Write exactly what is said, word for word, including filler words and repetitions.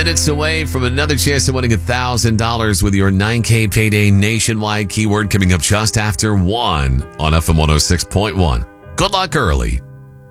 minutes away from another chance of winning one thousand dollars with your nine K Payday Nationwide keyword coming up just after one on F M one oh six point one. Good luck early.